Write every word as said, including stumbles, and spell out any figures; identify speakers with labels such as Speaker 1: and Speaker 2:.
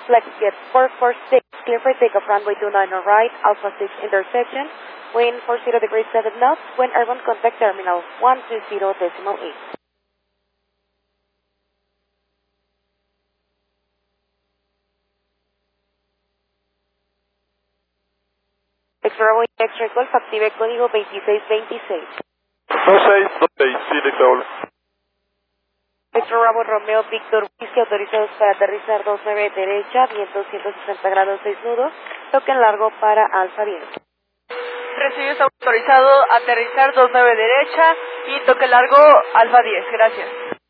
Speaker 1: flex jet four four six, clear for takeoff runway two nine on right, Alpha six intersection, wind four zero degrees seven knots, wind airborne contact terminal one two zero decimal eight. Extra Bravo Extra Golf, active código veintiséis veintiséis.
Speaker 2: dos seis dos seis, Phoenix doble.
Speaker 1: Extra Bravo Romeo Victor Whisky, autorizados para aterrizar dos nueve derecha, viento ciento sesenta grados seis nudos, token largo para Alfa diez.
Speaker 3: Recibes autorizado aterrizar dos nueve derecha y toque largo Alfa diez, gracias.